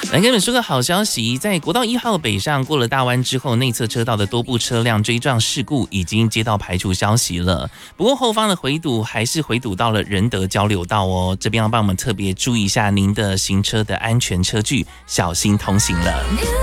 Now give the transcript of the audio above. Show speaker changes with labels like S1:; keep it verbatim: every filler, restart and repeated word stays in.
S1: 来跟你们说个好消息，在国道一号北上过了大弯之后，内侧车道的多部车辆追撞事故已经接到排除消息了。不过后方的回堵还是回堵到了仁德交流道哦，这边要帮我们特别注意一下您的行车的安全车距，小心通行了。